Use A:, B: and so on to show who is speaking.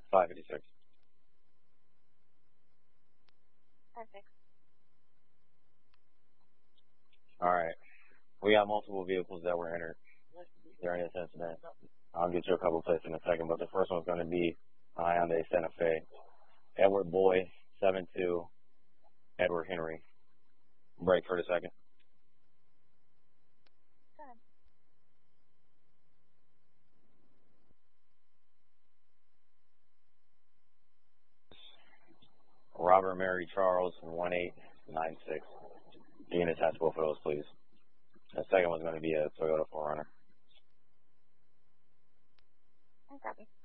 A: 556.
B: Perfect.
A: All right. We got multiple vehicles that were entered during this incident. I'll get you a couple places in a second, but the first one's going to be Hyundai Santa Fe. Edward Boy, 72, Edward Henry. Break for the second.
B: Good.
A: Robert Mary Charles, 1896. You can attach both of those, please. The second one's going to be a Toyota 4Runner.
B: I copy.